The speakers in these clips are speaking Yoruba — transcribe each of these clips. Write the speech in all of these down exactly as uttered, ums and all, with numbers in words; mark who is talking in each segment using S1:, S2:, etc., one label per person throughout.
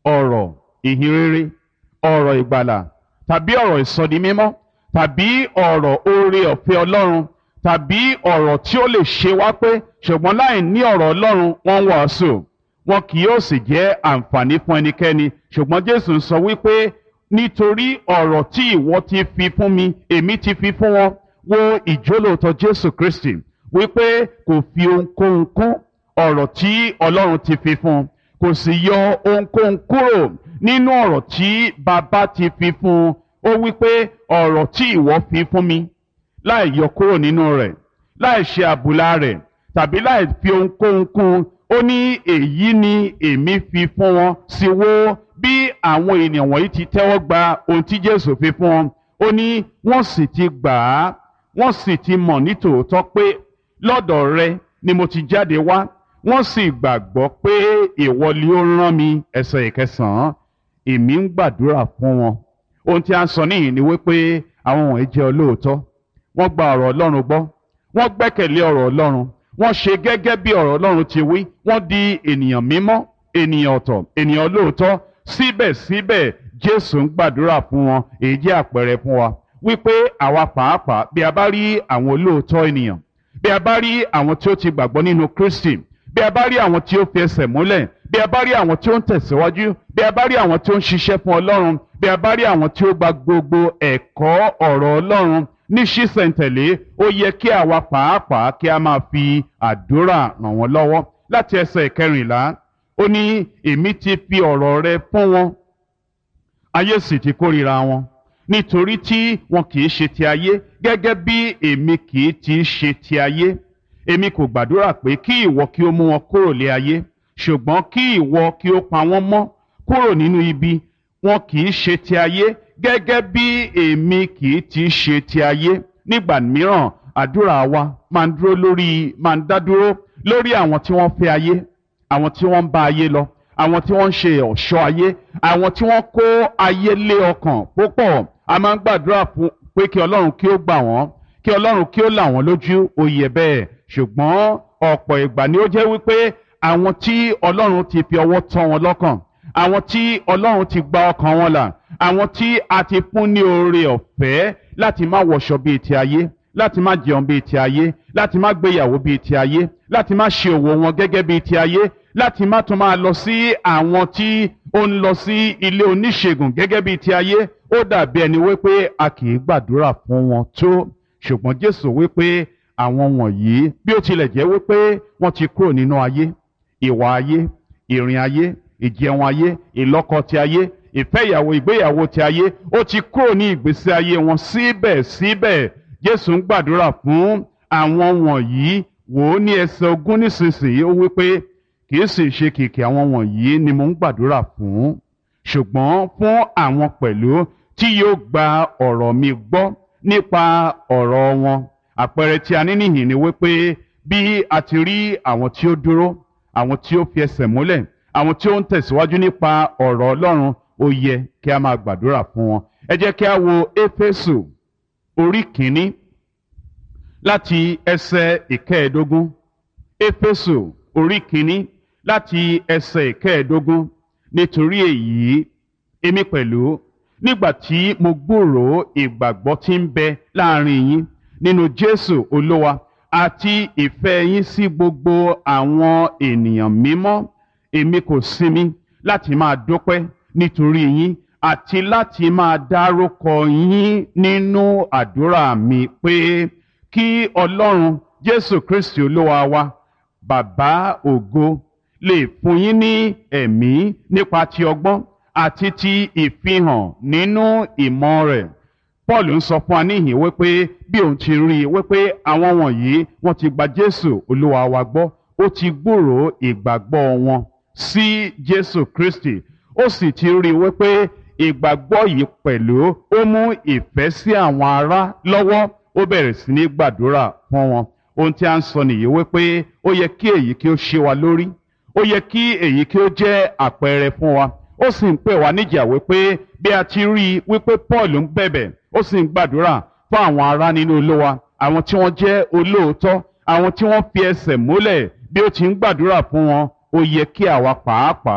S1: ọ̀rọ̀ ìhìnrere, ọ̀rọ̀ ìgbàlà, tàbí ọ̀rọ̀ ìsọdimímọ́, tàbí ọ̀rọ̀ oore ọ̀fẹ́ Ọlọ́run, tàbí ọ̀rọ̀ tí ó lè ṣe wá pé, ṣùgbọ́n láì ní ọ̀rọ̀ Ọlọ́run wọ́n ń wàásù, wọn kì yóò sì jẹ́ àǹfààní fún ẹnikẹ́ni. Ṣùgbọ́n Jésù ń sọ wípé nítorí ọ̀rọ̀ tí ìwọ ti fi fún mi, èmi ti fi fún wọn. Wo ìjólóòtọ́ Jésù Kristi wípé kò fi ohunkóhun kún ọ̀rọ̀ tí Ọlọ́run ti fi fún un, kò sì yọ ohunkóhun kúrò nínú ọ̀rọ̀ tí Baba ti fi fún un. Ó wípé ọ̀rọ̀ tí ìwọ fi fún mi, láì yọ kúrò nínú rẹ̀, láì ṣe àbùlà rẹ̀, tàbí láì fi ohunkóhun kún un, ó ní èyí ni èmi fi fún wọn. Sì wo bí àwọn ènìyàn wọ̀nyí ti tẹ́wọ́ gba ohun tí Jésù fi fún wọn. Ó ní wọ́n sì ti gbà á, wọ́n sì ti mọ̀ nítòótọ́ pé lọ́dọ̀ rẹ ni mo ti jáde wá, wọ́n sì gbàgbọ́ pé ìwọ ni ó rán mi. Ẹsẹ̀ ìkẹsàn-án, èmi ń gbàdúrà fún wọn. Ohun tí a ń sọ níhìn ni wípé àwọn wọ̀nyí jẹ́ olóòótọ́, wọ́n gba ọ̀rọ̀ Ọlọ́run gbọ́, wọ́n gbẹ́kẹ̀lé ọ̀rọ̀ Ọlọ́run, wọ́n ṣe gẹ́gẹ́ bí ọ̀rọ̀ Ọlọ́run ti wí, wọ́n di ènìyàn mímọ́, ènìyàn ọ̀tọ̀, ènìyàn olóòótọ́. Síbẹ̀síbẹ̀ Jésù ń gbàdúrà fún wọn. Èyí jẹ́ àpẹẹrẹ fún wa wípé àwa pàápàá bí a bá rí àwọn olóòótọ́ ènìyàn, bí a bá rí àwọn tí ó ti gbàgbọ́ nínú Kristi, bí a bá rí àwọn tí ó fi ẹsẹ̀ múlẹ̀, bí a bá rí àwọn tí ó ń tẹ̀síwájú, bí a bá rí àwọn tí ó ń ṣiṣẹ́ fún Ọlọ́run, bí a bá rí àwọn tí ó gba gbogbo ẹ̀kọ́ ọ̀rọ̀ Ọlọ́run ní ṣísẹ̀ntẹ̀lé, ó yẹ kí àwa pàápàá kí a máa fi àdúrà ràn wọ́n lọ́wọ́. Láti ẹsẹ̀ ìkẹrìnlá, ó ní èmi ti fi ọ̀rọ̀ rẹ fún wọn, ayé sì ti kórìíra wọn, nítorí tí wọn kì í ṣe ti ayé gẹ́gẹ́ bí èmi kì í ti ṣe ti ayé. Èmi kò gbàdúrà pé kí ìwọ kí ó mú wọn kúrò lé ayé, ṣùgbọ́n kí ìwọ kí ó pa wọ́n mọ́ kúrò nínú ibi. Wọn kì í ṣe ti ayé gẹ́gẹ́ bí èmi kì í ti ṣe ti ayé. Nígbà mìíràn àdúrà wa máa ń dúró lórí máa ń dá dúró lórí àwọn tí wọ́n fẹ́ ayé, àwọn tí wọ́n ń bá ayé lọ, àwọn tí wọ́n ń ṣe ọ̀ṣọ́ ayé, àwọn tí wọ́n kó ayé lé ọkàn púpọ̀. A máa ń gbàdúrà fún pé kí Ọlọ́run kí ó gbà wọ́n, kí Ọlọ́run kí ó là wọ́n lójú. Ó yẹ bẹ́ẹ̀, ṣùgbọ́n ọ̀pọ̀ ìgbà ni ó jẹ́ wípé àwọn tí Ọlọ́run ti fi ọwọ́ tọ́ wọn lọ́kàn, àwọn tí Ọlọ́run ti gba ọkàn wọn là, àwọn tí a ti fún ní oore ọ̀fẹ́ láti má wọṣọ bíi ti ayé, láti má jẹun bíi ti ayé, láti má gbéyàwó bíi ti ayé, láti má ṣe òwò wọn gẹ́gẹ́ bíi ti ayé, láti má tún máa lọ sí àwọn tí ó ń lọ sí ilé oníṣègùn gẹ́gẹ́ bíi ti ayé. Ó dàbí ẹni wípé a kì í gbàdúrà fún wọn tó. Ṣùgbọ́n Jésù wípé àwọn wọ̀nyí bí ó tilẹ̀ jẹ́ wípé wọ́n ti kúrò nínú ayé, ìwà ayé, ìrìn ayé, ìjẹun ayé, ìlọ́kọ ti ayé, ìfẹ́ ìyàwó, ìgbéyàwó ti ayé, ó ti kúrò ní ìgbésí ayé wọn. Síbẹ̀síbẹ̀ Jésù ń gbàdúrà fún àwọn wọ̀nyí. Wò ó ní ẹsẹ̀ ogún nísinsìnyí, ó wípé kì í sì ṣe kìkì àwọn wọ̀nyí ni mo ń gbàdúrà fún, ṣùgbọ́n fún àwọn pẹ̀lú tí yóò gba ọ̀rọ̀ mi gbọ́ nípa ọ̀rọ̀ wọn. Àpẹẹrẹ tí a ní níhìn ni wípé bí a ti rí àwọn tí ó dúró, àwọn tí ó fi ẹsẹ̀ múlẹ̀, àwọn tí ó ń tẹ̀síwájú nípa ọ̀rọ̀ Ọlọ́run, ó yẹ kí a máa gbàdúrà fún wọn. Ẹ jẹ́ kí a wo Éfésù orí kìíní láti ẹsẹ̀ ìkẹẹ̀ẹ́dógún. Éfésù orí kìíní láti ẹsẹ̀ ìkẹẹ̀ẹ́dógún. Nítorí èyí, èmi pẹ̀lú, nígbà tí mo gbúròó ìgbàgbọ́ tí ń bẹ láàrin yín nínú Jésù Olúwa àti ìfẹ́ yín sí gbogbo àwọn ènìyàn mímọ́, èmi kò sinmi láti máa dúpẹ́ nítorí yín àti láti máa dárúkọ yín nínú àdúrà mi pé kí Ọlọ́run Jésù Kristi Olúwa wa, Bàbá ògo, lè fún yín ní ẹ̀mí nípa ti ọgbọ́n àti ti ìfihàn nínú ìmọ̀ rẹ̀. Paul ń sọ fún wa níhìn wípé bí òun ti rí i wípé àwọn wọ̀nyí wọ́n ti gba Jésù Olúwa wa gbọ́, ó ti gbúròó ìgbàgbọ́ wọn sí Jésù Kristi, ó sì ti rí i wípé ìgbàgbọ́ yìí pẹ̀lú ó mú ìfẹ́ sí àwọn ará lọ́wọ́. Ó bẹ̀rẹ̀ sí ní gbàdúrà fún wọn. Ohun tí a ń sọ nìyí wípé ó yẹ kí èyí kí ó ṣe wa lórí, ó yẹ kí èyí kí ó jẹ́ àpẹẹrẹ fún wa. Ó sì ń pè wá níjà wípé bí a ti rí i wípé Paul ń bẹ̀bẹ̀, ó sì ń gbàdúrà fún àwọn ará nínú Olúwa, àwọn tí wọ́n jẹ́ olóòótọ́, àwọn tí wọ́n fi ẹsẹ̀ múlẹ̀. Bí ó ti ń gbàdúrà fún wọn, ó yẹ kí àwa pàápàá kí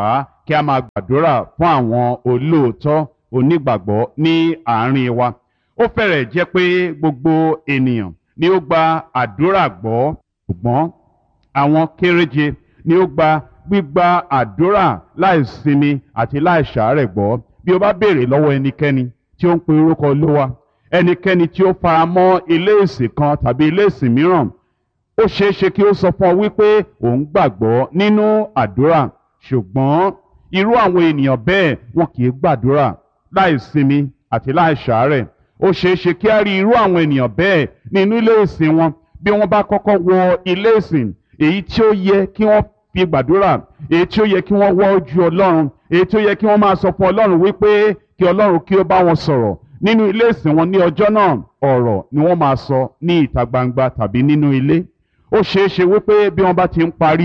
S1: kí a máa gbàdúrà fún àwọn olóòótọ́ onígbàgbọ́ ní àárín wa. Ó fẹ́rẹ̀ jẹ́ pé gbogbo ènìyàn ni ó gba àdúrà gbọ́, ṣùgbọ́n àwọn kéréje ni ó gba gbígba àdúrà láìsinmi àti láìsàárẹ̀ gbọ́. Bí o bá béèrè lọ́wọ́ ẹnikẹ́ni tí ó ń pe orúkọ Olúwa, ẹnikẹ́ni tí ó fara mọ́ ilé ìsìn kan tàbí ilé ìsìn mìíràn, ó ṣeé ṣe kí ó sọ fún ọ wípé òun gbàgbọ́ nínú àdúrà, ṣùgbọ́n irú àwọn ènìyàn bẹ́ẹ̀ wọn kì í gbàdúrà láìsinmi àti láìsàárẹ̀. Ó ṣeé ṣe kí a rí irú àwọn ènìyàn bẹ́ẹ̀ nínú ilé ìsìn wọn. Bí wọ́n bá kọ́kọ́ wọ ilé ìsìn, èyí tí ó yẹ kí wọ́n fi gbàdúrà, èyí tí ó yẹ kí wọ́n wọ́ ojú Ọlọ́run, èyí tí ó yẹ kí wọ́n máa sọ fún Ọlọ́run wípé kí Ọlọ́run kí ó bá wọn sọ̀rọ̀ nínú ilé ìsìn wọn ní ọjọ́ náà, ọ̀rọ̀ ni wọ́n máa sọ ní ìta gbangba tàbí nínú ilé. Ó ṣeé ṣe wípé bí wọ́n bá ti ń parí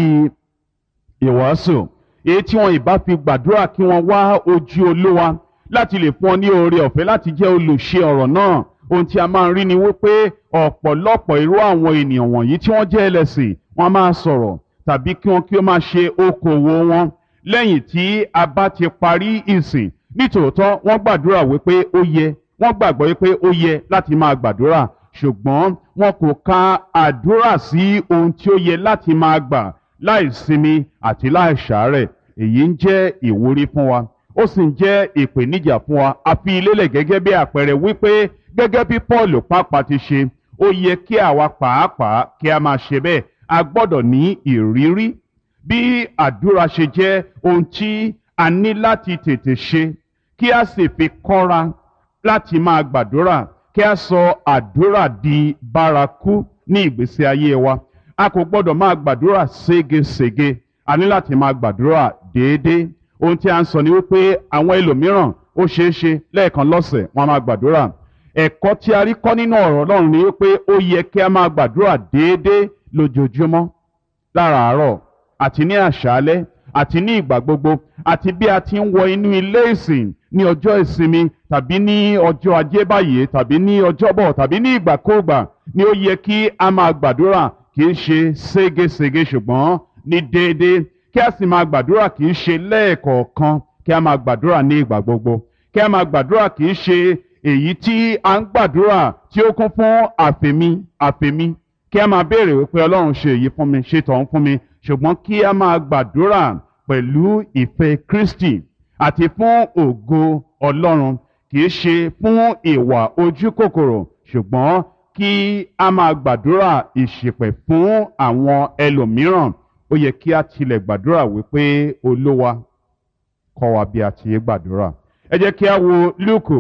S1: ìwàásù, èyí tí wọn ìbá fi gbàdúrà kí wọ́n wá ojú Olúwa láti lè fún ọ ní oore ọ̀fẹ́ láti jẹ́ olùṣe ọ̀rọ̀ náà, ohun tí a máa ń rí ni wípé ọ̀pọ̀lọpọ̀ irú àwọn ènìyàn wọ̀nyí tí wọ́n jẹ́ ẹlẹ́sìn, wọ́n máa sọ̀rọ̀ tàbí kí wọ́n kí ó máa ṣe okòwò wọn lẹ́yìn tí a bá ti parí ìsìn. Nítòótọ́ wọ́n gbàdúrà wípé ó yẹ, wọ́n gbàgbọ́ wípé ó yẹ láti máa gbàdúrà, ṣùgbọ́n wọn kò ka àdúrà sí ohun tí ó yẹ láti máa gbà láìsinmi àti láìsàárẹ̀. Èyí ń jẹ́ ìwúrí fún wa, ó sì ń jẹ́ ìpèníjà fún wa. A fi lélẹ̀ gẹ́gẹ́ bí àpẹẹrẹ wípé gẹ́gẹ́ bí Pọ́ọ̀lù pàápàá ti ṣe, ó yẹ kí àwa pàápàá kí a máa ṣe bẹ́ẹ̀. A gbọ́dọ̀ ní ìrírí bí àdúrà ṣe jẹ́ ohun tí a ní láti tètè ṣe, kí a sì fi kọ́ra láti máa gbàdúrà, kí a sọ àdúrà di bárakú ní ìgbésí ayé wa. A kò gbọ́dọ̀ máa gbàdúrà ségesège, a ní láti máa gbàdúrà déédéé. Ohun tí a ń sọ ni wípé àwọn ẹlòmíràn ó ṣeé ṣe lẹ́ẹ̀kan lọ́sẹ̀ wọn máa gbàdúrà. Ẹ̀kọ́ tí a rí kọ́ nínú ọ̀rọ̀ Ọlọ́run ni wípé ó yẹ kí a máa gbàdúrà déédéé lójoojúmọ́, láràárọ̀ àti ní àṣálẹ́ àti ní ìgbà gbogbo, àti bí a ti ń wọ inú ilé ìsìn ní ọjọ́ ìsinmi tàbí ní ọjọ́ ajé báyìí tàbí ní ọjọ́bọ̀ tàbí ní ìgbàkúùgbà ni ó yẹ kí a máa gbàdúrà, kì í ṣe ségesège ṣùgbọ́n ní déédéé. Kí a sì máa gbàdúrà kì í ṣe lẹ́ẹ̀kọ̀ọ̀kan, kí a máa gbàdúrà ní ìgbà gbogbo. Kí a máa gbàdúrà kì í ṣe èyí tí a ń gbàdúrà tí ó kún fún àfẹ̀mí àfẹ̀mí. Kí a máa béèrè wípé Ọlọ́run ṣe èyí fún mi, ṣe tọ̀hún fún mi, ṣùgbọ́n kí a máa gbàdúrà pẹ̀lú ìfẹ́ Kristi àti fún ògo Ọlọ́run, kì í ṣe fún ìwà ojú kòkòrò, ṣùgbọ́n kí a máa gbàdúrà ìṣìpẹ̀ fún àwọn ẹlòmíràn. Ó yẹ kí a tilẹ̀ gbàdúrà wípé Olúwa kọ́ wa bí a ti yé gbàdúrà. Ẹ jẹ́ kí a wo Lúùkù,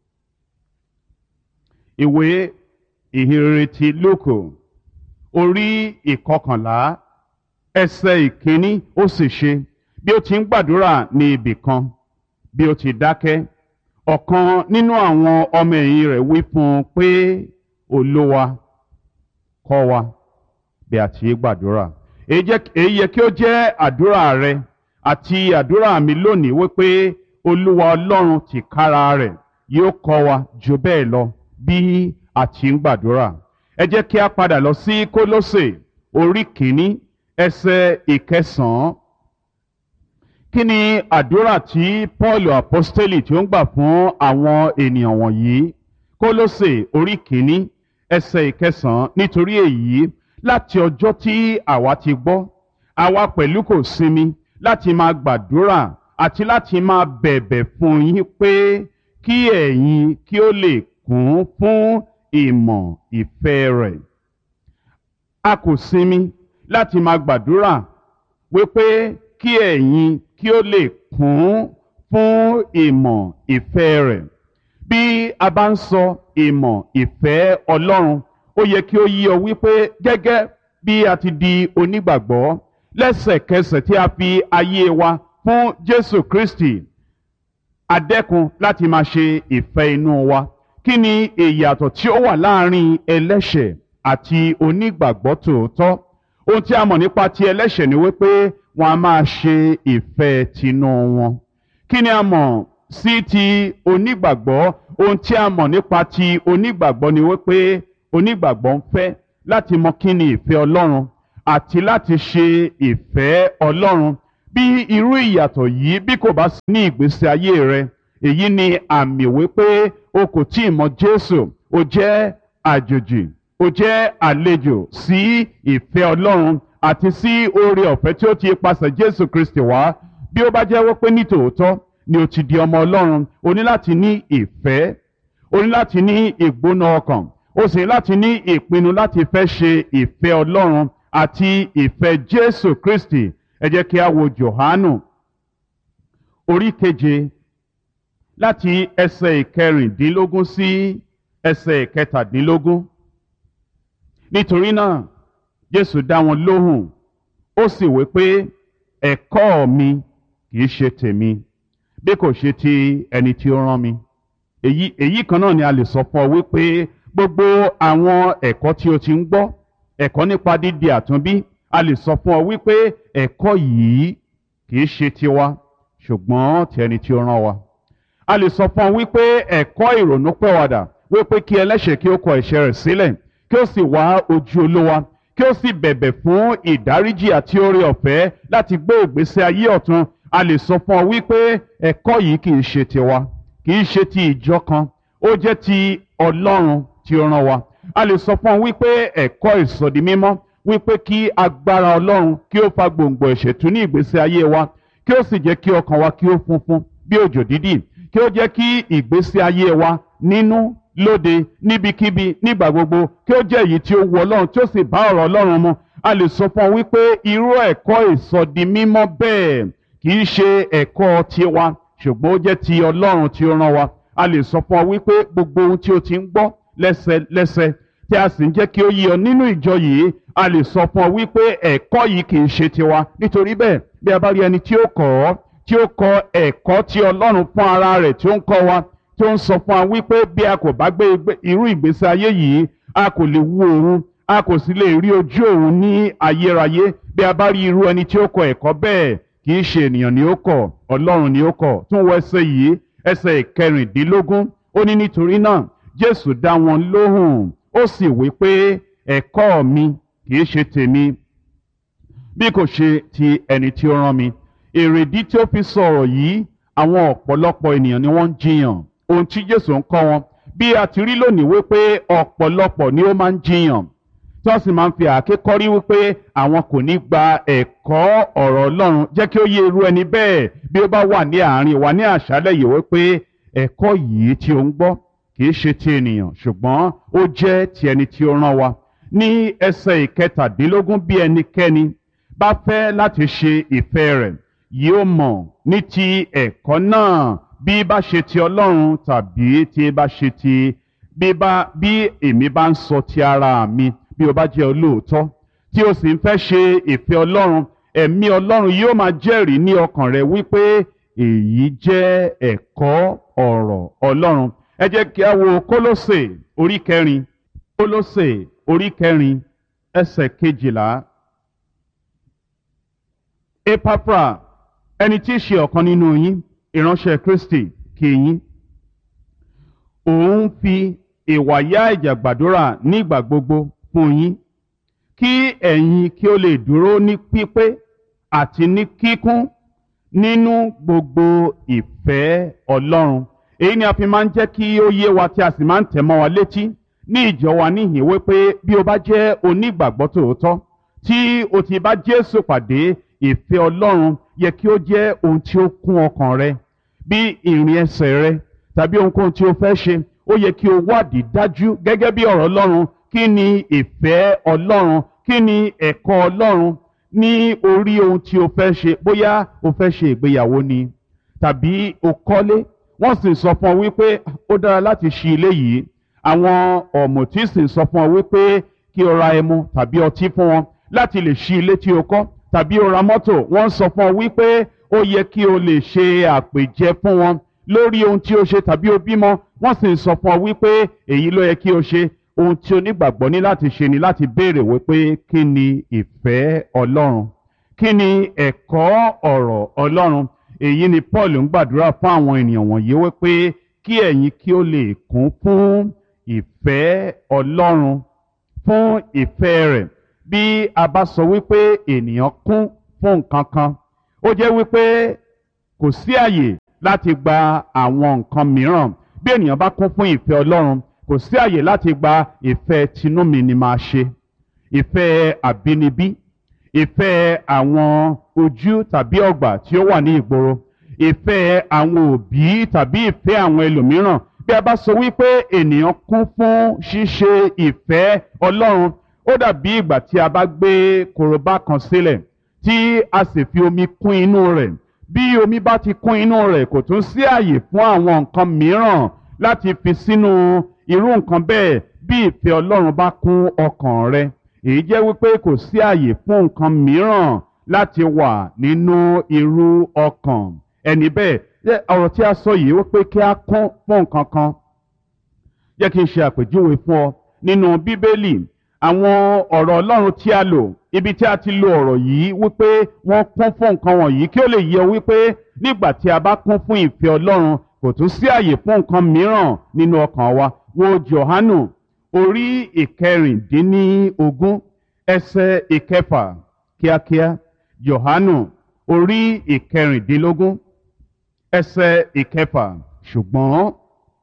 S1: ìwé ìhìnrere ti Lúùkù, orí ìkọkànlá ẹsẹ̀ ìkíní. Ó sì ṣe bí ó ti ń gbàdúrà ní ibì kan, bí ó ti dákẹ́, ọ̀kan nínú àwọn ọmọ ẹ̀yìn rẹ̀ wí fún un pé Olúwa kọ́ wa bí a ti yé gbàdúrà. Èyí yẹ kí ó jẹ́ àdúrà rẹ àti àdúrà mi lónìí wípé Olúwa Ọlọ́run tìkára rẹ̀ yóò kọ́ wa jù bẹ́ẹ̀ lọ bí a ti ń gbàdúrà. Ẹ jẹ́ kí a padà lọ sí Kólósè orí kìíní ẹsẹ̀ ìkẹsàn-án. Kí ni àdúrà tí Pọ́ọ̀lù àpọ́stélì tí ó ń gbà fún àwọn ènìyàn wọ̀nyí? Kólósè orí kìíní ẹsẹ̀ ìkẹsàn-án. Nítorí èyí, láti ọjọ́ tí àwa ti gbọ́, àwa pẹ̀lú kò sinmi láti máa gbàdúrà àti láti máa bẹ̀bẹ̀ fún yín pé kí ẹ̀yin kí ó lè kún fún ìmọ̀ ìfẹ́ rẹ̀. A kò sinmi láti máa gbàdúrà wípé kí ẹ̀yin kí ó lè kún fún ìmọ̀ ìfẹ́ rẹ̀. Bí a bá ń sọ ìmọ̀ ìfẹ́ Ọlọ́run, ó yẹ kí ó yé ọ wípé gẹ́gẹ́ bí a ti di onígbàgbọ́, lẹ́sẹ̀kẹsẹ̀ tí a fi ayé wa fún Jésù Kristi, a dẹ́kun láti máa ṣe ìfẹ́ inú wa. Kí ni ìyàtọ̀ tí ó wà láàrin ẹlẹ́ṣẹ̀ àti onígbàgbọ́ tòótọ́? Ohun tí a mọ̀ nípa ti ẹlẹ́ṣẹ̀ ni wípé wọn a máa ṣe ìfẹ́ tinú wọn. Kí ni a mọ̀ sí ti onígbàgbọ́? Ohun tí a mọ̀ nípa ti onígbàgbọ́ ni wípé onígbàgbọ́ ń fẹ́ láti mọ kí ni ìfẹ́ Ọlọ́run àti láti ṣe ìfẹ́ Ọlọ́run. bí irú ìyàtọ̀ yìí bí kò bá sí ní ìgbésí ayé rẹ, èyí ni àmì wípé o kò tí ì mọ Jésù, o jẹ́ àjòjì, o jẹ́ àlejò sí ìfẹ́ Ọlọ́run àti sí oore ọ̀fẹ́ tí ó ti pasẹ̀ Jésù Kristi wá. Bí ó bá jẹ́wọ́ pé ní tòótọ́ ni o ti di ọmọ Ọlọ́run, o ní láti ní ìfẹ́, o ní láti ní ìgbóná ọkàn, o sì ní láti ní ìpinnu láti fẹ́ ṣe ìfẹ́ Ọlọ́run àti ìfẹ́ Jésù Kristi. Ẹ jẹ́ kí a wo Jòhánù orí keje láti ẹsẹ̀ ìkẹrìndínlógún sí ẹsẹ̀ ìkẹtàdínlógún. Nítorí náà Jésù dá wọn lóhùn, ó sì wí pé ẹ̀kọ́ mi kìí ṣe tèmi, bí kò ṣe ti ẹni tí ó rán mi. Èyí èyí kan náà ni a lè sọ fún ọ wípé gbogbo àwọn ẹ̀kọ́ tí o ti ń gbọ́, ẹ̀kọ́ nípa dídi àtúnbí, a lè sọ fún ọ wípé ẹ̀kọ́ yìí kìí ṣe tiwa, ṣùgbọ́n ti ẹni tí ó rán wa. A lè sọ fún ọ wípé ẹ̀kọ́ ìrònúpìwàdà, wípé kí ẹlẹ́ṣẹ̀ kí ó kọ ẹ̀ṣẹ̀ rẹ̀ sílẹ̀, kí ó sì wá ojú Olúwa, kí ó sì bẹ̀bẹ̀ fún ìdáríjì àti oore ọ̀fẹ́ láti gbé ìgbésí ayé ọ̀tun. A lè sọ fún ọ wípé ẹ̀kọ́ yìí kìí ṣe tiwa, kìí ṣe ti ìjọ kan, ó jẹ́ ti Ọlọ́run tí ó rán wa. A lè sọ fún ọ wípé ẹ̀kọ́ ìsọdi mímọ́, wípé kí agbára Ọlọ́run kí ó fa gbòǹgbò ẹ̀ṣẹ̀ tú ní ìgbésí ayé wa, kí ó sì jẹ́ kí ọkàn wa kí ó funfun bí òjò dídì, kí ó jẹ́ kí ìgbésí ayé wa nínú lóde níbikíbi nígbà gbogbo kí ó jẹ́ èyí tí ó wu Ọlọ́run tí ó sì bá ọ̀rọ̀ Ọlọ́run mu. A lè sọ fún ọ wípé irú ẹ̀kọ́ ìsọdi mímọ́ bẹ́ẹ̀ kì í ṣe ẹ̀kọ́ tiwa, ṣùgbọ́n ó jẹ́ ti Ọlọ́run tí ó rán wa. A lè sọ fún ọ wípé gbogbo ohun tí o ti ń gbọ́ lẹ́sẹlẹ́sẹ tí a sì ń jẹ́ kí ó yé ọ nínú ìjọ yìí, a lè sọ fún ọ wípé ẹ̀kọ́ yìí kì í ṣe tiwa. Nítorí bẹ́ẹ̀, bí a bá rí ẹni tí ó kọ́ ọ tí ó kọ́ ẹ̀kọ́ tí Ọlọ́run fún ara rẹ̀ tí ó ń kọ́ wa, tí ó ń sọ fún wa wípé bí a kò bá gbé irú ìgbésí ayé yìí, a kò lè wu òun, a kò sì lè rí ojú òun ní ayérayé. Bí a bá rí irú ẹni tí ó kọ́ ẹ̀kọ́ bẹ́ẹ̀, kì í ṣe ènìyàn ni ó kọ́, Ọlọ́run ni ó kọ́. Tún wọ ẹsẹ̀ yìí, ẹsẹ̀ ìkẹrìndínlógún. Ó ní nítorí náà Jésù dá wọn lóhùn, ó sì wí pé ẹ̀kọ́ mi kì í ṣe tèmi, bí kò ṣe ti ẹni tí ó rán mi. Èrèdí tí ó fi sọ̀rọ̀ yìí, àwọn ọ̀pọ̀lọpọ̀ ènìyàn ni wọ́n ń jiyàn ohun tí Jésù ń kọ́ wọn. Bí a ti rí lónìí wípé ọ̀pọ̀lọpọ̀ ni ó máa ń jiyàn, tí wọ́n sì máa ń fi àáké kọ́rí wípé àwọn kò ní gba ẹ̀kọ́ ọ̀rọ̀ Ọlọ́run. Jẹ́ kí ó yé irú ẹni bẹ́ẹ̀ bí ó bá wà ní àárín wa ní àṣálẹ́ yìí wípé ẹ̀kọ́ yìí tí ó ń gbọ́ kì í ṣe ti ènìyàn, ṣùgbọ́n ó jẹ́ ti ẹni tí ó rán wa. Ní ẹsẹ̀ ìkẹtàdínlógún, bí ẹnikẹ́ni bá fẹ́ láti ṣe ìfẹ́ rẹ̀, yóò mọ̀ ní ti ẹ̀kọ́ náà bí bá ṣe ti Ọlọ́run tàbí tí bá ṣe ti bí bá bí èmi bá ń sọ ti ara mi. Bí o bá jẹ́ olóòótọ́ tí o sì ń fẹ́ ṣe ìfẹ́ Ọlọ́run, ẹ̀mí Ọlọ́run yóò máa jẹ́rìí ní ọkàn rẹ wípé èyí jẹ́ ẹ̀kọ́ ọ̀rọ̀ Ọlọ́run. Ẹ jẹ́ kí a wo Kólósè orí kẹrin, Kólósè orí kẹrin ẹsẹ̀ kejìlá. Epafra, ẹni tí í ṣe ọ̀kan nínú yín, ìránṣẹ́ Kristi, kí yín. Òun fi ìwàyà ìjà gbàdúrà nígbà gbogbo fún yín, kí ẹ̀yin kí ó lè dúró ní pípé àti ní kíkún nínú gbogbo ìfẹ́ Ọlọ́run. Èyí ni a fi máa ń jẹ́ kí ó yé wa tí a sì máa ń tẹ̀ mọ́ wa létí ní ìjọ wa níhìn wípé bí o bá jẹ́ onígbàgbọ́ tòótọ́ tí o ti bá Jésù pàdé, ìfẹ́ Ọlọ́run yẹ kí ó jẹ́ ohun tí ó kún ọkàn rẹ. Bí ìrìn ẹsẹ̀ rẹ tàbí ohunkóhun tí o fẹ́ ṣe, ó yẹ kí o wádìí dájú gẹ́gẹ́ bí ọ̀rọ̀ Ọlọ́run. Kí ni ìfẹ́ Ọlọ́run? Kí ni ẹ̀kọ́ Ọlọ́run ní orí ohun tí o fẹ́ ṣe? Bóyá o fẹ́ ṣe ìgbéyàwó ni tàbí o kọ́lé, wọ́n sì sọ fún ọ wípé ó dára láti ṣí ilé yìí. Àwọn ọ̀mùtí sì sọ fún ọ wípé kí o ra ẹmu tàbí ọtí fún wọn láti lè ṣí ilé tí o kọ́. Tàbí o ra mọ́tò, wọ́n sọ fún ọ wípé ó yẹ kí o lè ṣe àpèjẹ fún wọn lórí ohun tí o ṣe, tàbí o bímọ, wọ́n sì sọ fún ọ wípé èyí ló yẹ kí o ṣe. Ohun tí onígbàgbọ́ ní láti ṣe ni láti béèrè wípé kí ni ìfẹ́ Ọlọ́run, kí ni ẹ̀kọ́ ọ̀rọ̀ Ọlọ́run. Èyí ni Paul ń gbàdúrà fún àwọn ènìyàn wọ̀nyí wípé kí ẹ̀yin kí ó lè kún fún ìfẹ́ Ọlọ́run, fún ìfẹ́ rẹ̀. Bí a bá sọ wípé ènìyàn kún fún nǹkan kan, ó jẹ́ wípé kò sí àyè láti gba àwọn nǹkan mìíràn. Bí ènìyàn bá kún fún ìfẹ́ Ọlọ́run, kò sí àyè láti gba ìfẹ́ tinú mi ni máa ṣe, ìfẹ́ àbínibí, ìfẹ́ àwọn ojú tàbí ọgbà tí ó wà ní ìgboro, ìfẹ́ àwọn òbí tàbí ìfẹ́ àwọn ẹlòmíràn. Bí a bá sọ wípé ènìyàn kún fún ṣíṣe ìfẹ́ Ọlọ́run, ó dàbí ìgbà tí a bá gbé korobá kan sílẹ̀ tí a sì fi omi kún inú rẹ̀. Bí omi bá ti kún inú rẹ̀, kò tún sí àyè fún àwọn nǹkan mìíràn láti fi sínú irú nǹkan bẹ́ẹ̀. Bí ìfẹ́ Ọlọ́run bá kún ọkàn rẹ, èyí jẹ́ wípé kò sí àyè fún nǹkan mìíràn láti wà nínú irú ọkàn ẹni bẹ́ẹ̀. Ọ̀rọ̀ tí a sọ yìí wípé kí a kún fún nǹkan kan, jẹ́ kí n ṣe àpèjúwe fún ọ nínú Bíbélì. Àwọn ọ̀rọ̀ Ọlọ́run tí a lò, ibi tí a ti lo ọ̀rọ̀ yìí wípé wọ́n kún fún nǹkan wọ̀nyí, kí ó lè yé ọ wípé nígbà tí a bá kún fún ìfẹ́ Ọlọ́run, kò tún sí àyè fún nǹkan mìíràn nínú ọkàn wa. Wo Jòhánù orí ìkẹrìndínlógún ẹsẹ̀ ìkẹfà kíákíá. Jòhánù orí ìkẹrìndínlógún ẹsẹ̀ ìkẹfà. Ṣùgbọ́n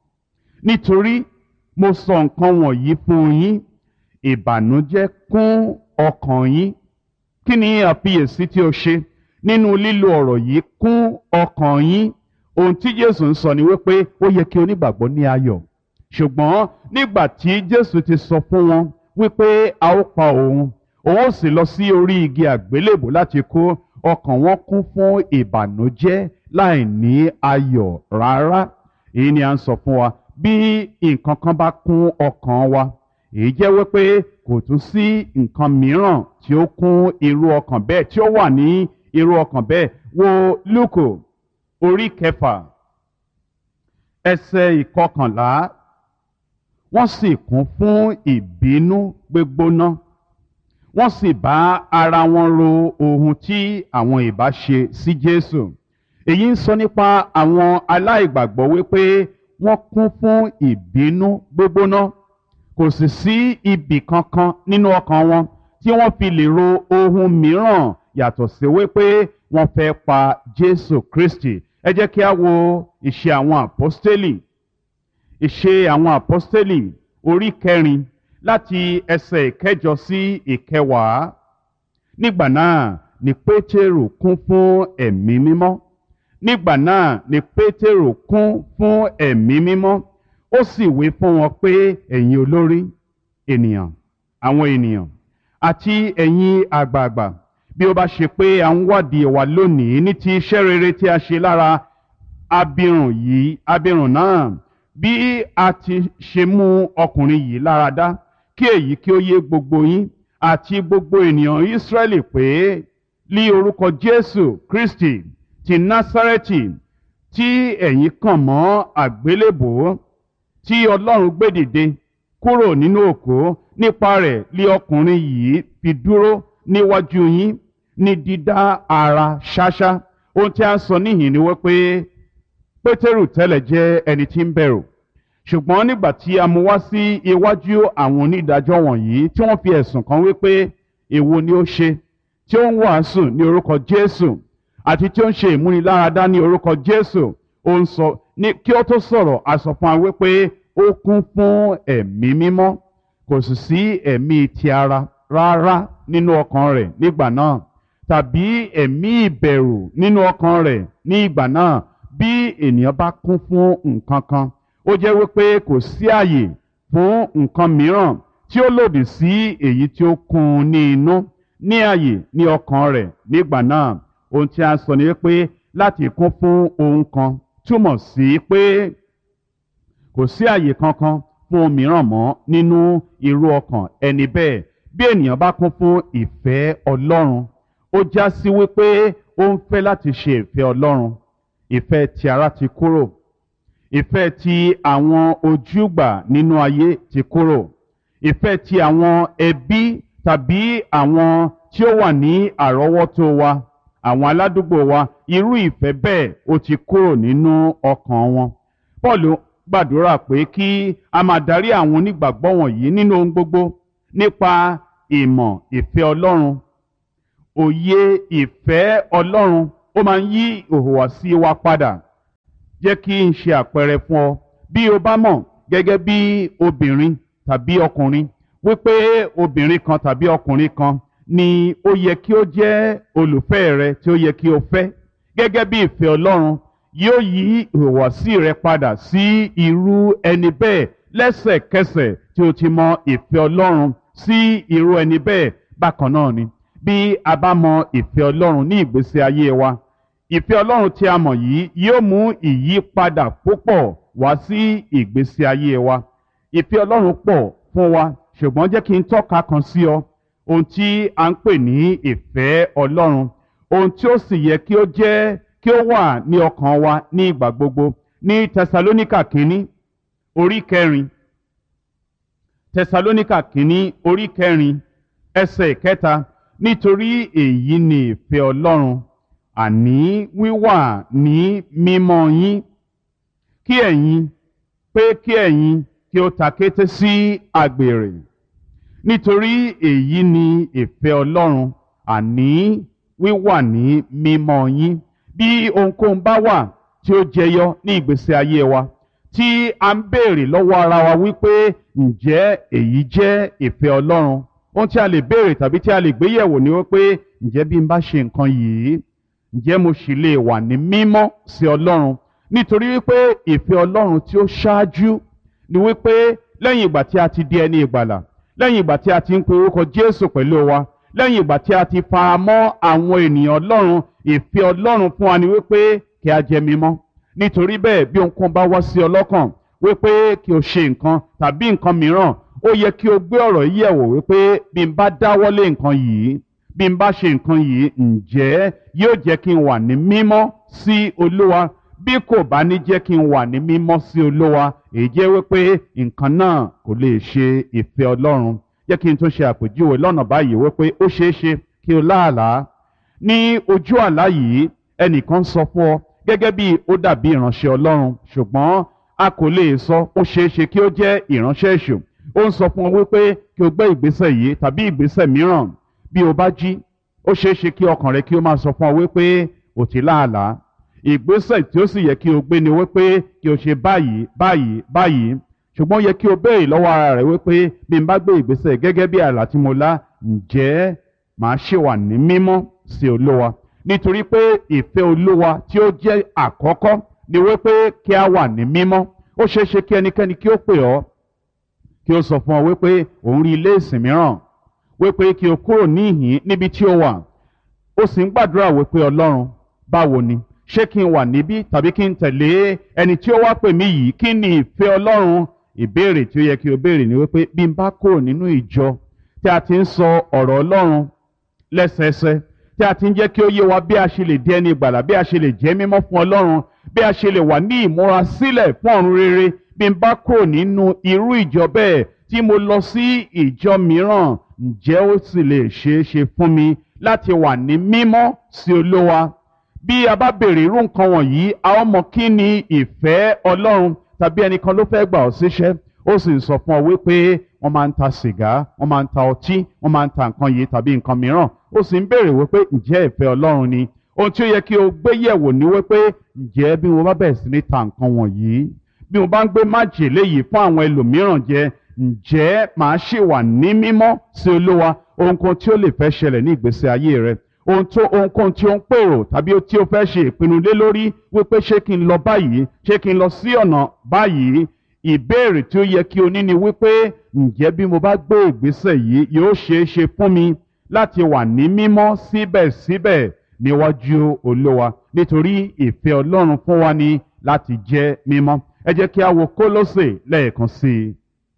S1: nítorí mo sọ nǹkan wọ̀nyí fún yín, ìbànújẹ́ kún ọkàn yín. Kí ni àfiyèsí tí o ṣe nínú lílo ọ̀rọ̀ yìí, kún ọkàn yín? Ohun tí Jésù ń sọ ni wípé ó yẹ kí onígbàgbọ́ ní ayọ̀. Ṣùgbọ́n nígbà tí Jésù ti sọ fún wọn wípé a ó pa òun, òun ó sì lọ sí orí igi àgbélébùú láti kú, ọkàn wọn kún fún ìbànújẹ́ láì ní ayọ̀ rárá. Èyí ni à ń sọ fún wa, bí nǹkan kan bá kún ọkàn wa, èyí jẹ́ wípé kò tún sí nǹkan mìíràn tí ó kún irú ọkàn bẹ́ẹ̀, tí ó wà ní irú ọkàn bẹ́ẹ̀. Wo Lúùkù orí kẹfà ẹsẹ̀ ìkọkànlá. Wọ́n sì kún fún ìbínú gbígbóná, wọ́n sì bá ara wọn ro ohun tí àwọn ìbá ṣe sí Jésù. Èyí ń sọ nípa àwọn aláìgbàgbọ́ wípé wọ́n kún fún ìbínú gbígbóná. Kò sì sí ibì kankan nínú ọkàn wọn tí wọ́n fi lè ro ohun mìíràn yàtọ̀ sí wípé wọ́n fẹ́ pa Jésù Kristi. Ẹ jẹ́ kí a wo ìṣe àwọn àpọ́stélì. Ìṣe àwọn àpọ́stélì orí kẹrin láti ẹsẹ̀ ìkẹjọ sí ìkẹwàá. Nígbà náà ni Pétérù kún fún ẹ̀mí mímọ́. Nígbà náà ni Pétérù kún fún ẹ̀mí mímọ́. Ó sì wí fún wọn pé, ẹ̀yin olórí ènìyàn, àwọn ènìyàn, àti ẹ̀yin àgbààgbà, bí ó bá ṣe pé à ń wádìí wa lónìí ní ti iṣẹ́ rere tí a ṣe lára abirùn yìí, abirùn náà, bí a ti ṣe mú ọkùnrin yìí lára dá, kí èyí kí ó yé gbogbo yín àti gbogbo ènìyàn Ísírẹ́lì pé ní orúkọ Jésù Kristi ti Násárẹ́tì tí ẹ̀yin kàn mọ́ àgbélébùú, tí Ọlọ́run gbé dìde kúrò nínú òkú, nípa rẹ̀ lé ọkùnrin yìí fi dúró níwájú yín ní dídá ara ṣáṣá. Ohun tí a ń sọ níhìn ni wípé Pétérù tẹ́lẹ̀ jẹ́ ẹni tí ń bẹ̀rù, ṣùgbọ́n nígbà tí a mú wá sí iwájú àwọn onídàájọ́ wọ̀nyí tí wọ́n fi ẹ̀sùn kàn wípé èwo ni ó ṣe tí ó ń wàásù ní orúkọ Jésù àti tí ó ń ṣe ìmúniláradá ní orúkọ Jésù, ó ń sọ ní kí ó tó sọ̀rọ̀ a sọ fún wa wípé ó kún fún ẹ̀mí mímọ́. Kò sì sí ẹ̀mí ti ara rárá nínú ọkàn rẹ̀ nígbà náà, tàbí ẹ̀mí ìbẹ̀rù nínú ọkàn rẹ̀ ní ìgbà náà. Bí ènìyàn bá kún fún nǹkan kan, ó jẹ́ wípé kò sí àyè fún nǹkan mìíràn tí ó lòdì sí èyí tí ó kún un ní inú ní àyè ní ọkàn rẹ̀ nígbà náà. Ohun tí a sọ ni wípé láti kún fún ohun kan túmọ̀ sí pé kò sí àyè kankan fún ohun mìíràn mọ́ nínú irú ọkàn ẹni bẹ́ẹ̀. Bí ènìyàn bá kún fún ìfẹ́ Ọlọ́run, ó já sí wípé ó ń fẹ́ láti ṣe ìfẹ́ Ọlọ́run. Ìfẹ́ ti ara ti kúrò, ìfẹ́ ti àwọn ojúgbà nínú ayé ti kúrò, ìfẹ́ ti àwọn ẹbí tàbí àwọn tí ó wà ní àrọ́wọ́tó wa, àwọn aládùúgbò wa, irú ìfẹ́ bẹ́ẹ̀ ó ti kúrò nínú ọkàn wọn. Pọ́ọ̀lù gbàdúrà pé kí a máa darí àwọn onígbàgbọ́ wọ̀nyí nínú ohun gbogbo nípa ìmọ̀ ìfẹ́ Ọlọ́run. Òye ìfẹ́ Ọlọ́run ó máa ń yí ìhùwàsí wa padà. Jẹ́ kí n ṣe àpẹẹrẹ fún ọ. Bí o bá mọ̀ gẹ́gẹ́ bí obìnrin tàbí ọkùnrin wípé obìnrin kan tàbí ọkùnrin kan ni ó yẹ kí ó jẹ́ olùfẹ́ rẹ tí ó yẹ kí o fẹ́ gẹ́gẹ́ bí ìfẹ́ Ọlọ́run, yóò yí ìhùwàsí rẹ padà sí irú ẹni bẹ́ẹ̀ lẹ́sẹ̀kẹsẹ̀ tí o ti mọ ìfẹ́ Ọlọ́run sí irú ẹni bẹ́ẹ̀. Bákan náà ni bí a bá mọ ìfẹ́ Ọlọ́run ní ìgbésí ayé wa, ìfẹ́ Ọlọ́run tí a mọ̀ yìí yóò mú ìyípadà púpọ̀ wá sí ìgbésí ayé wa. Ìfẹ́ Ọlọ́run pọ̀ fún wa, ṣùgbọ́n jẹ́ kí n tọ́ka kan sí ọ ohun tí a ń pè ní ìfẹ́ Ọlọ́run, ohun tí ó sì yẹ kí ó jẹ́ kí ó wà ní ọkàn wa ní ìgbà gbogbo. Ní Tẹsalóníkà kínní orí kẹrin, Tẹsalóníkà kínní orí kẹrin ẹsẹ̀ kẹta, nítorí èyí ni ìfẹ́ Ọlọ́run, àní wíwà ní mímọ́ yín, kí ẹ̀yin pé kí ẹ̀yin kí ó takété sí àgbèrè. Nítorí èyí ni ìfẹ́ Ọlọ́run, àní wíwà ní mímọ́ yín. Bí ohunkóhun bá wà tí ó jẹyọ ní ìgbésí ayé wa, tí a ń béèrè lọ́wọ́ ara wa wípé ǹjẹ́ èyí jẹ́ ìfẹ́ Ọlọ́run, ohun tí a lè béèrè tàbí tí a lè gbé yẹ̀wò ni wípé ǹjẹ́ bí n bá ṣe nǹkan yìí, ǹjẹ́ mo sì lè wà ní mímọ́ sí Ọlọ́run? Nítorí wípé ìfẹ́ Ọlọ́run tí ó ṣáájú ni wípé lẹ́yìn ìgbà tí a ti di ẹni ìgbàlà, lẹ́yìn ìgbà tí a ti ń pe orúkọ Jésù pẹ̀lú wa, lẹ́yìn ìgbà tí a ti fara mọ́ àwọn ènìyàn Ọlọ́run, ìfẹ́ Ọlọ́run fún wa ni wípé kí a jẹ́ mímọ́. Nítorí bẹ́ẹ̀ bí ohunkóhun bá wá sí ọ lọ́kàn wípé kí o ṣe nǹkan tàbí nǹkan mìíràn, ó yẹ kí o gbé ọ̀rọ̀ yìí yẹ̀wò wípé bí n bá dáwọ́lé nǹkan yìí, bí n bá ṣe nǹkan yìí, ǹjẹ́ yóò jẹ́ kí n wà ní mímọ́ sí Olúwa? Bí kò bá ní jẹ́ kí n wà ní mímọ́ sí Olúwa, èyí jẹ́ wípé nǹkan náà kò lè ṣe ìfẹ́ Ọlọ́run. Jẹ́ kí n tún ṣe àpèjúwe lọ́nà báyìí wípé ó ṣeé ṣe kí o láàlá. Ní ojú àlá yìí ẹnìkan sọ fún ọ gẹ́gẹ́ bí ó dàbí ìránṣẹ́ Ọlọ́run, ṣùgbọ́n a kò lè sọ, ó ṣeé ṣe kí ó jẹ́ ìránṣẹ́ èṣù. Ó ń sọ fún ọ wípé kí o gbé ìgbésẹ̀ yìí tàbí ìgbésẹ̀ mìíràn. Bí o bá jí, ó ṣeé ṣe kí ọkàn rẹ kí ó máa sọ fún ọ wípé o ti láàlá. Ìgbésẹ̀ tí ó sì yẹ kí o gbé ni wípé kí o ṣe báyìí báyìí báyìí, ṣùgbọ́n yẹ kí o béèrè lọ́wọ́ ara rẹ wípé bí n bá gbé ìgbésẹ̀ gẹ́gẹ́ bí àlá tí mo lá, ǹjẹ́ màá ṣe wà ní mímọ́ sí Olúwa? Nítorí pé ìfẹ́ Olúwa tí ó jẹ́ àkọ́kọ́ ni wípé kí a wà ní mímọ́. Ó ṣeé ṣe kí ẹnikẹ́ni kí ó pè ọ́ kí ó sọ fún ọ wípé òun rí ilé ìsìn mìíràn, wípé kí o kúrò níhìn níbi tí o wà. Ó sì ń gbàdúrà wípé Ọlọ́run, báwo ni? Ṣé kí n wà níbí tàbí kí n tẹ̀lé ẹni tí ó wá pè mí yìí? Kí ni ìfẹ́ Ọlọ́run? Ìbéèrè tí ó yẹ kí o béèrè ni wípé bí n bá kúrò nínú ìjọ tí a ti ń sọ ọ̀rọ̀ Ọlọ́run lẹ́sẹẹsẹ, tí a ti ń jẹ́ kí ó yé wa bí a ṣe lè di ẹni ìgbàlà, bí a ṣe lè jẹ́ mímọ́ fún Ọlọ́run, bí a ṣe lè wà ní ìmúra sílẹ̀ fún ọ̀run rere, bí n bá kúrò nínú irú ìjọ bẹ́ẹ̀ tí mo lọ sí ìjọ mìíràn, ǹjẹ́ ó sì lè ṣeé ṣe fún mi láti wà ní mímọ́ sí Olúwa? Bí a bá béèrè irú nǹkan wọ̀nyí, a ó mọ kí ni ìfẹ́ Ọlọ́run. Tàbí ẹnìkan ló fẹ́ gbà ọ́ síṣẹ́, ó sì ń sọ fún ọ wípé wọ́n máa ń ta sìgá, wọ́n máa ń ta ọtí, wọ́n máa ń ta nǹkan yìí tàbí nǹkan mìíràn. Ó sì ń béèrè wípé ǹjẹ́ ìfẹ́ Ọlọ́run ni? Ohun tí ó yẹ kí o gbé yẹ̀wò ni wípé ǹjẹ́ bí mo bá bẹ̀rẹ̀ sí ní ta nǹkan wọ̀nyí, bí mo bá ń gbé májèlé yìí fún àwọn ẹlòmíràn jẹ, ǹjẹ́ màá ṣì wà ní mímọ́ sí Olúwa? Ohunkóhun tí ó lè fẹ́ ṣẹlẹ̀ ní ìgbésí ayé rẹ, ohun tó ohunkóhun tí ó ń pèrò tàbí tí ó fẹ́ ṣe ìpinnu lé lórí wípé ṣé kí n lọ báyìí, ṣé kí n lọ sí ọ̀nà báyìí, ìbéèrè tí ó yẹ kí o ní ni wípé ǹjẹ́ bí mo bá gbé ìgbésẹ̀ yìí yóò ṣeé ṣe fún mi láti wà ní mímọ́ síbẹ̀síbẹ̀ níwájú Olúwa? Nítorí ìfẹ́ Ọlọ́run fún wa ni láti jẹ́ mímọ́. Ẹ jẹ́ kí a wo Kólósè lẹ́ẹ̀kan sí i.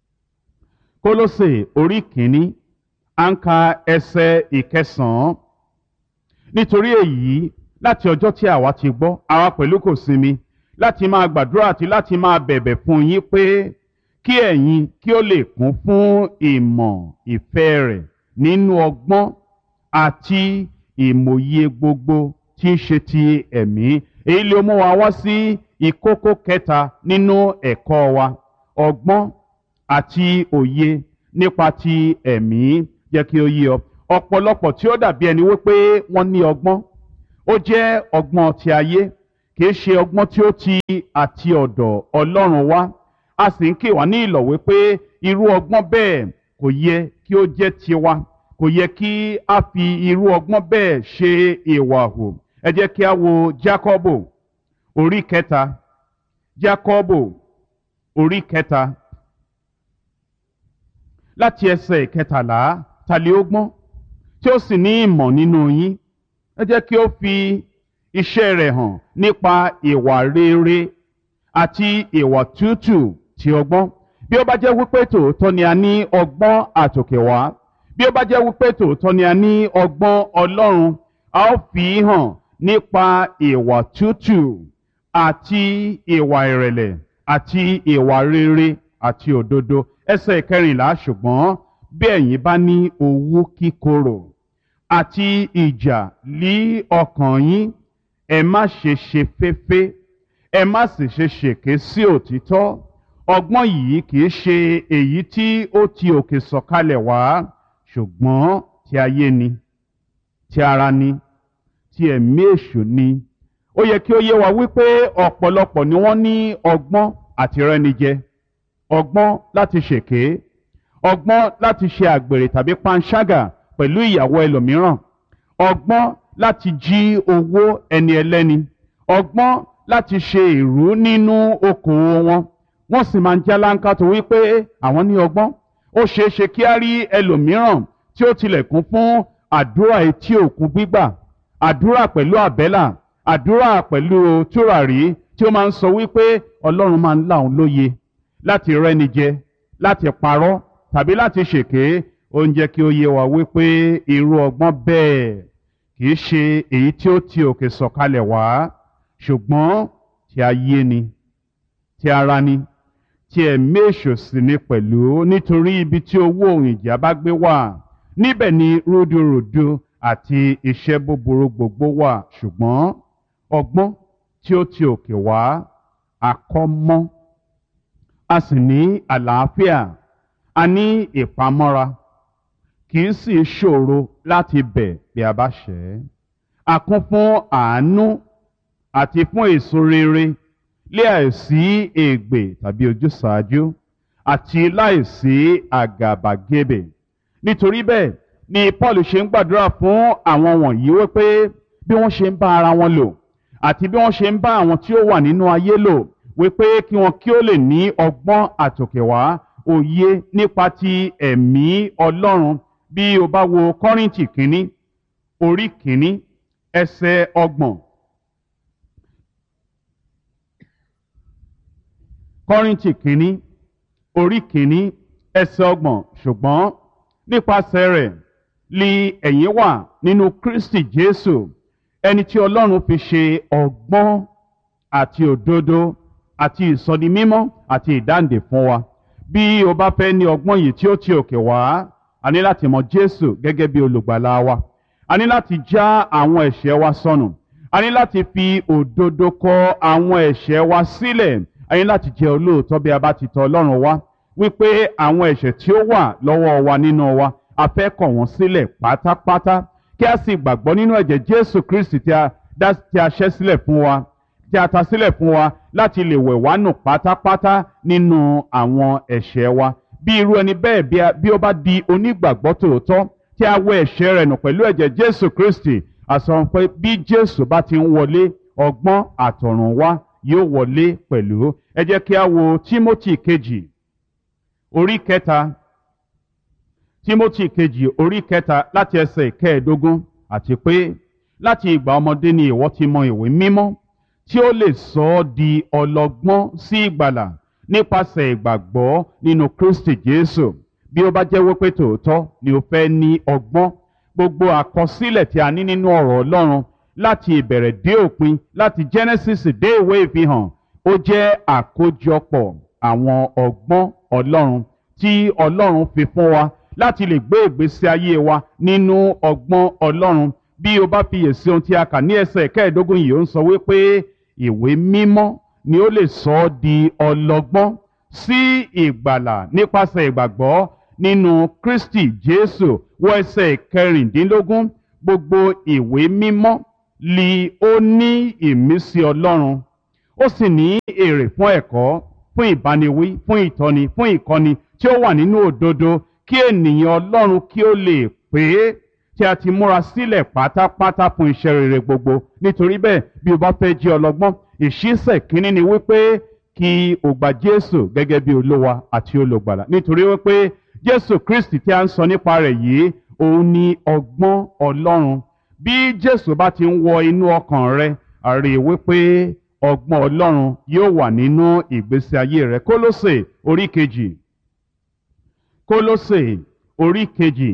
S1: Kólósè orí kìíní, à ń ka ẹsẹ̀ ìkẹsàn-án. Nítorí èyí, láti ọjọ́ tí àwa ti gbọ́, àwa pẹ̀lú kò sinmi láti máa gbàdúrà àti láti máa bẹ̀bẹ̀ fún yín pé kí ẹ̀yin kí ó lè kún fún ìmọ̀ ìfẹ́ rẹ̀ nínú ọgbọ́n àti ìmòye gbogbo tí ń ṣe ti ẹ̀mí. Èyí ló mú wa wá sí ìkókó kẹta nínú ẹ̀kọ́ wa, ọgbọ́n àti òye nípa ti ẹ̀mí. Jẹ́ kí ó yé ọ, ọ̀pọ̀lọpọ̀ tí ó dàbí ẹni wípé wọ́n ní ọgbọ́n, ó jẹ́ ọgbọ́n ti ayé kìí ṣe ọgbọ́n tí ó ti àti ọ̀dọ̀ Ọlọ́run wá a sì ń kì wá ní ìlọ̀ wípé irú ọgbọ́n bẹ́ẹ̀ kò yẹ kí ó jẹ́ tiwa kò yẹ kí a fi irú ọgbọ́n bẹ́ẹ̀ ṣe ìwà hù ẹ jẹ́ kí a wo Jákọ́bù orí kẹta Jákọ́bù orí kẹta láti ẹsẹ̀ ìkẹtàlá tàlẹ́ ogún tí ó sì ní ìmọ̀ nínú yín ẹ jẹ́ kí ó fi iṣẹ́ rẹ̀ hàn nípa ìwà rere àti ìwà tútù ti ọgbọ́n bí ó bá jẹ́ wípé tòótọ́ ni a ní ọgbọ́n àtòkè wá bí ó bá jẹ́ wípé tòótọ́ ni a ní ọgbọ́n Ọlọ́run a ó fi hàn nípa ìwà tútù àti ìwà ìrẹ̀lẹ̀ àti ìwà rere àti òdodo ẹsẹ̀ ìkẹrìnlá ṣùgbọ́n bí ẹ̀yin bá ní owú kíkorò àti ìjà lí ọkàn yín ẹ má ṣe ṣe féfé ẹ má sì ṣe ṣèké sí òtítọ́ ọgbọ́n yìí kìí ṣe èyí tí ó ti òkè sọ̀kalẹ̀ wá ṣùgbọ́n ti ayé ni ti ara ni ti ẹ̀mí èṣù ni ó yẹ kí ó yé wa wípé ọ̀pọ̀lọpọ̀ ni wọ́n ní ọgbọ́n àti rẹ́nijẹ ọgbọ́n láti ṣèké ọgbọ́n láti ṣe àgbèrè tàbí panṣágà pẹ̀lú ìyàwó ẹlòmíràn ọgbọ́n láti jí owó ẹni ẹlẹ́ni ọgbọ́n láti ṣe ìrú nínú okòwò wọn wọ́n sì máa ń jáláńká tó wípé àwọn ní ọgbọ́n ó ṣeé ṣe kí á rí ẹlòmíràn tí ó tilẹ̀ kún fún àdúrà etí òkun gbígbà àdúrà pẹ̀lú àbẹ́là àdúrà pẹ̀lú tùràrí tí ó máa ń sọ wípé Ọlọ́run máa ń là òun lóye láti rẹ́ni jẹ láti parọ́ tàbí láti ṣèké ó ń jẹ́ kí ó yé wa wípé irú ọgbọ́n bẹ́ẹ̀ kìí ṣe èyí tí ó ti òkè sọ̀kalẹ̀ wá ṣùgbọ́n ti ayé ni ti ara ni ti ẹ̀mí èṣù sì ni pẹ̀lú nítorí ibi tí owó ohun ìjà bá gbé wà níbẹ̀ ni rúdurùdu àti iṣẹ́ búburú gbogbo wà ṣùgbọ́n ọgbọ́n tí ó ti òkè wá àkọ́mọ́ a sì ní àlàáfíà a ní ìpamọ́ra kì í sì ṣòro láti bẹ̀ bí a bá ṣẹ̀ a kún fún àánú àti fún èso rere lé àìsí ègbè tàbí ojúsàájú àti láìsí àgàbàgebè nítorí bẹ́ẹ̀ ni Paul ṣe ń gbàdúrà fún àwọn wọ̀nyí wípé bí wọ́n ṣe ń bá ara wọn lò àti bí wọ́n ṣe ń bá àwọn tí ó wà nínú ayé lò wípé kí wọn kí ó lè ní ọgbọ́n àtòkèwá òye nípa ti ẹ̀mí Ọlọ́run bí o bá wo Kọ́ríńtì kínní orí kínní ẹsẹ̀ ọgbọ̀n Kọ́ríńtì kínní orí kínní ẹsẹ̀ ọgbọ̀n ṣùgbọ́n nípasẹ̀ rẹ̀ li ẹ̀yin wà nínú Kristi Jésù ẹni tí Ọlọ́run fi ṣe ọgbọ́n àti òdodo àti ìsọdimímọ́ àti ìdáǹdè fún wa bí o bá fẹ́ ní ọgbọ́n yìí tí ó ti òkè wá a ní láti mọ Jésù gẹ́gẹ́ bí olùgbàlà wa a ní láti já àwọn ẹ̀ṣẹ̀ wa sọnù a ní láti fi òdodo kọ àwọn ẹ̀ṣẹ̀ wa sílẹ̀ a ní láti jẹ́ olóòótọ́ bí a bá ti tọ̀ Ọlọ́run wá wípé àwọn ẹ̀ṣẹ̀ tí ó wà lọ́wọ́ wa nínú wa a fẹ́ kọ̀ wọ́n sílẹ̀ pátápátá kí a sì gbàgbọ́ nínú ẹ̀jẹ̀ Jésù Kristi tí a dá tí a ṣẹ́ sílẹ̀ fún wa tí a ta sílẹ̀ fún wa láti lè wẹ̀ wá nù pátápátá nínú àwọn ẹ̀ṣẹ̀ wa bí irú ẹni bẹ́ẹ̀ bí ó bá di onígbàgbọ́ tòótọ́ tí a wẹ̀ ẹ̀ṣẹ̀ rẹ̀ nù pẹ̀lú ẹ̀jẹ̀ Jésù Kristi a sọ pé bí Jésù bá ti ń wọlé ọgbọ́n àtọ̀run wá yóò wọlé pẹ̀lú ẹ jẹ́ kí a wo Tímótì kejì orí kẹta Tímótì kejì orí kẹta láti ẹsẹ̀ ìkẹẹ̀ẹ́dógún àti pé láti ìgbà ọmọdé ni ìwọ ti mọ ìwé mímọ́ tí ó lè sọ ọ́ di ọlọ́gbọ́n sí ìgbàlà nípasẹ̀ ìgbàgbọ́ nínú Kristi Jésù bí ó bá jẹ́ wípé tòótọ́ ni o fẹ́ ní ọgbọ́n gbogbo àkọsílẹ̀ tí a ní nínú ọ̀rọ̀ Ọlọ́run láti ìbẹ̀rẹ̀ dé òpin láti Genesis dé ìwé ìfihàn ó jẹ́ àkójọpọ̀ àwọn ọgbọ́n Ọlọ́run tí Ọlọ́run fi fún wa láti lè gbé ìgbésí ayé wa nínú ọgbọ́n Ọlọ́run bí o bá fiyèsí ohun tí a kà ní ẹsẹ̀ kẹẹ̀ẹ́dógún yìí ó ń sọ wípé ìwé mímọ́ ni ó lè sọ ọ́ di ọlọ́gbọ́n sí ìgbàlà nípasẹ̀ ìgbàgbọ́ nínú Kristi Jésù wọ ẹsẹ̀ kẹrìndínlógún gbogbo ìwé mímọ́ li ó ní ìmísí Ọlọ́run, ó sì ní èrè fún ẹ̀kọ́, fún ìbániwí, fún ìtọ́ni, fún ìkọ́ni tí ó wà nínú òdodo, kí ènìyàn Ọlọ́run kí ó lè pé tí a ti múra sílẹ̀ pátápátá fún iṣẹ́ rere gbogbo. Nítorí bẹ́ẹ̀, bí o bá fẹ́ jẹ́ ọlọ́gbọ́n, ìṣísẹ̀ kínní ni wípé kí o gba Jésù gẹ́gẹ́ bí Olúwa àti Olùgbàlà. Nítorí wípé Jésù Kristi tí a ń sọ nípa rẹ̀ yìí, òun ni ọgbọ́n Ọlọ́run. Bí Jésù bá ti ń wọ inú ọkàn rẹ, a rí wípé ọgbọ́n Ọlọ́run yóò wà nínú ìgbésí ayé rẹ. Kólósè orí kejì. Kólósè orí kejì.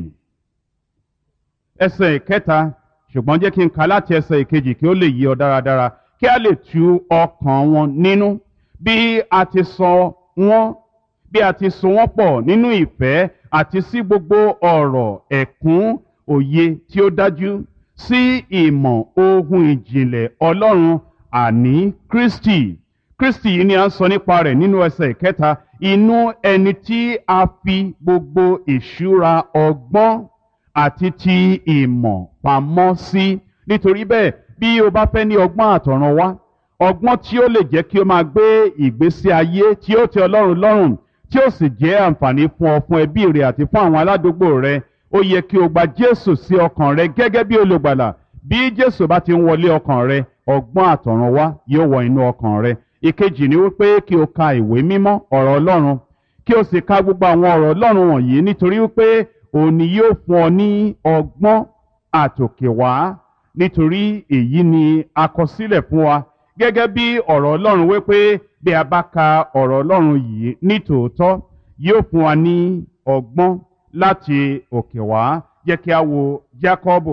S1: Ẹsẹ̀ ìkẹta, ṣùgbọ́n jẹ́ kí n kà láti ẹsẹ̀ ìkejì kí ó lè yé ọ dáradára, kí a lè tu ọkàn wọn nínú, bí a ti sọ wọ́n, bí a ti so wọ́n pọ̀ nínú ìfẹ́ àti sí gbogbo ọ̀rọ̀ ẹ̀kún òye tí ó dájú, sí ìmọ̀ ohun ìjìnlẹ̀ Ọlọ́run, àní Kristi. Kristi yìí ni a ń sọ nípa rẹ̀ nínú ẹsẹ̀ ìkẹta, inú ẹni tí a fi gbogbo ìṣúra ọgbọ́n àti ti ìmọ̀ pamọ́ sí. Nítorí bẹ́ẹ̀, bí o bá fẹ́ ní ọgbọ́n àtọ̀run wá, ọgbọ́n tí ó lè jẹ́ kí o máa gbé ìgbésí ayé tí ó tẹ́ Ọlọ́run lọ́rùn, tí ó sì jẹ́ àǹfààní fún ọ, fún ẹbí rẹ àti fún àwọn aládùúgbò rẹ, ó yẹ kí o gba Jésù sí ọkàn rẹ gẹ́gẹ́ bí olùgbàlà. Bí Jésù bá ti ń wọlé ọkàn rẹ, ọgbọ́n àtọ̀run wá yóò wọ inú ọkàn rẹ. Ìkejì ni wípé kí o ka ìwé mímọ́, ọ̀rọ̀ Ọlọ́run, kí o sì ka gbogbo àwọn ọ̀rọ̀ Ọlọ́run wọ̀nyí, nítorí wípé òun ni yóò fún ọ ní ọgbọ́n àtòkè wá. Nítorí èyí ni a kọ sílẹ̀ fún wa gẹ́gẹ́ bí ọ̀rọ̀ Ọlọ́run wípé bí a bá ka ọ̀rọ̀ Ọlọ́run yìí ní tòótọ́, yóò fún wa ní ọgbọ́n láti òkè wá. Jẹ́ kí a wo Jákọ́bù.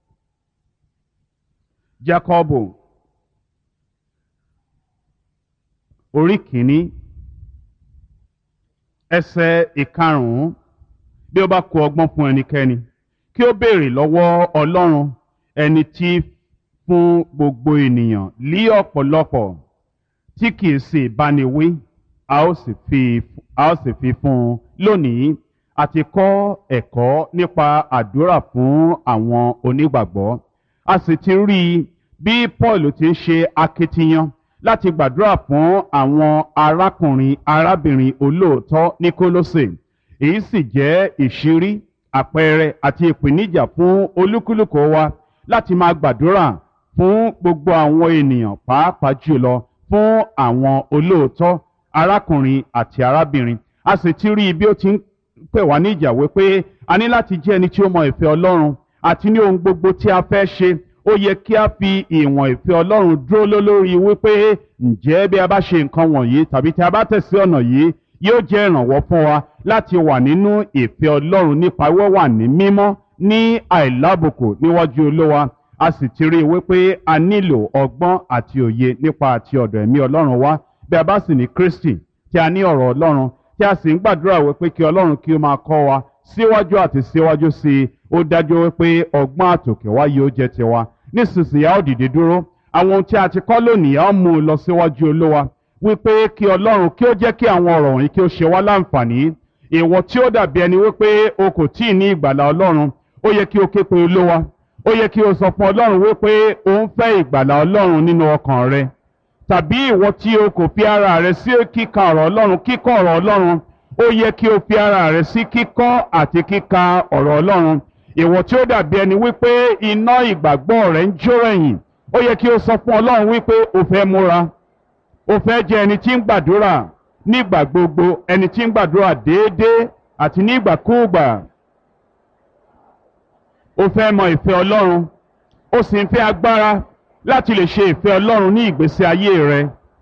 S1: Jákọ́bù orí kìíní ẹsẹ̀ ìkarùn-ún. Bí ó bá kù ọgbọ́n fún ẹnikẹ́ni, kí ó béèrè lọ́wọ́ Ọlọ́run, ẹni tí fún gbogbo ènìyàn lí ọ̀pọ̀lọpọ̀, tí kìí sì báni wí, a ó sì fi a ó sì fi fún un. Lónìí, a ti kọ́ ẹ̀kọ́ nípa àdúrà fún àwọn onígbàgbọ́. A sì ti rí i bí Paul ti ń ṣe akitiyan láti gbàdúrà fún àwọn arákùnrin arábìnrin olóòótọ́ ní Kólósè. Èyí sì jẹ́ ìṣírí, àpẹẹrẹ àti ìpèníjà fún olúkúlùkù wa láti máa gbàdúrà fún gbogbo àwọn ènìyàn, pàápàá jùlọ fún àwọn olóòótọ́ arákùnrin àti arábìnrin. A sì ti rí i bí ó ti ń pè wá níjà wípé a ní láti jẹ́ ẹni tí ó mọ ìfẹ́ Ọlọ́run, àti ní ohun gbogbo tí a fẹ́ ṣe, ó yẹ kí a fi ìwọ̀n ìfẹ́ Ọlọ́run dúró lórí wípé ǹjẹ́ bí a bá ṣe nǹkan wọ̀nyí tàbí tí a bá tẹ̀sí ọ̀nà yìí, yóò jẹ́ ìrànwọ́ fún wa láti wà nínú ìfẹ́ Ọlọ́run nípa wíwà ní mímọ́, ní àìlábùkù níwájú Olúwa. A sì ti rí i wípé a nílò ọgbọ́n àti òye nípa àti ọ̀dọ̀ ẹ̀mí Ọlọ́run wá. Bí a bá sì ní Kristi, tí a ní ọ̀rọ̀ Ọlọ́run, tí a sì ń gbàdúrà wípé kí Ọlọ́run kí ó máa kọ́ wa síwájú àti síwájú sí i, ó dájú wípé ọgbọ́n àtòkè wá yóò jẹ́ tiwa. Nísinsìnyí a ó dìde dúró. Àwọn ohun tí a ti kọ́ lónìí a ó mú un lọ síwájú Olúwa, wípé kí Ọlọ́run kí ó jẹ́ kí àwọn ọ̀rọ̀ wọ̀nyí kí ó ṣe wá láǹfààní. Ìwọ tí ó dàbí ẹni wípé o kò tí ì ní ìgbàlà Ọlọ́run, ó yẹ kí o ké pe Olúwa. Ó yẹ kí o sọ fún Ọlọ́run wípé o ń fẹ́ ìgbàlà Ọlọ́run nínú ọkàn rẹ. Tàbí ìwọ tí o kò fi ara rẹ sí kíka ọ̀rọ̀ Ọlọ́run, kíkọ́ ọ̀rọ̀ Ọlọ́run, ó yẹ kí o fi ara rẹ sí kíkọ́ àti kíka ọ̀rọ̀ Ọlọ́run. Ìwọ tí ó dàbí ẹni wípé iná ìgbàgbọ́ rẹ ń jó rẹ̀yìn, ó yẹ kí o sọ fún Ọlọ́run wípé o fẹ́ múra, o fẹ́ jẹ́ ẹni tí ń gbàdúrà nígbà gbogbo, ẹni tí ń gbàdúrà déédéé àti nígbàkúùgbà. O fẹ́ mọ ìfẹ́ Ọlọ́run, o sì ń fẹ́ agbára láti lè ṣe ìfẹ́ Ọlọ́run ní ìgbésí ayé rẹ.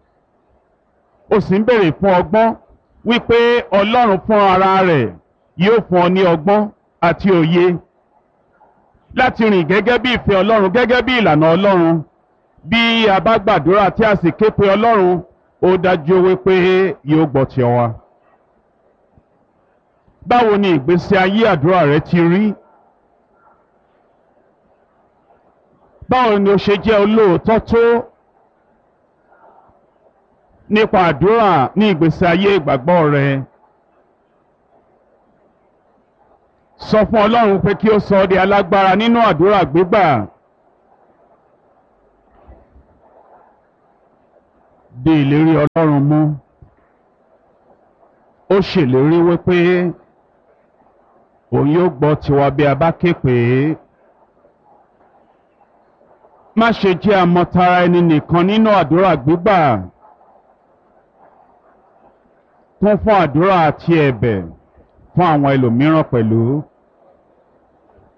S1: O sì ń béèrè fún ọgbọ́n, wípé Ọlọ́run fún ara rẹ̀ yóò fún ọ ní ọgbọ́n àti òye láti rìn gẹ́gẹ́ bí ìfẹ́ Ọlọ́run, gẹ́gẹ́ bí ìlànà Ọlọ́run. Bí a bá gbàdúrà tí a sì ké pe Ọlọ́run, ó dájú wípé yóò gbọ́ ti wa. Báwo ni ìgbésí ayé àdúrà rẹ ti rí? Báwo ni o ṣe jẹ́ olóòótọ́ tó nípa àdúrà ní ìgbésí ayé ìgbàgbọ́ rẹ? Sọ fún Ọlọ́run pé kí ó sọ ọ́ di alágbára nínú àdúrà gbígbà. di ìlérí Ọlọ́run mú. Ó ṣèlérí wípé òun yóò gbọ́ tiwa bí a bá ké pè é. Má ṣe jẹ́ àmọ̀tara ẹni nìkan nínú àdúrà gbígbà. Kún fún àdúrà àti ẹ̀bẹ̀ fún àwọn ẹlòmíràn pẹ̀lú.